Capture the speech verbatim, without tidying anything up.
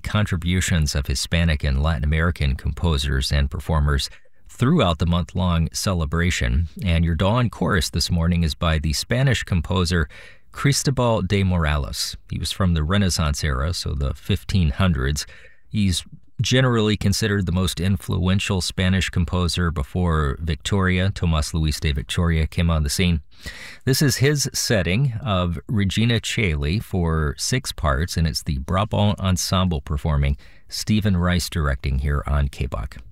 contributions of Hispanic and Latin American composers and performers throughout the month-long celebration. And your dawn chorus this morning is by the Spanish composer Cristobal de Morales. He was from the Renaissance era, so the fifteen hundreds. He's generally considered the most influential Spanish composer before Victoria, Tomás Luis de Victoria, came on the scene. This is his setting of Regina Caeli for six parts, and it's the Brabant Ensemble performing, Stephen Rice directing here on K B O C.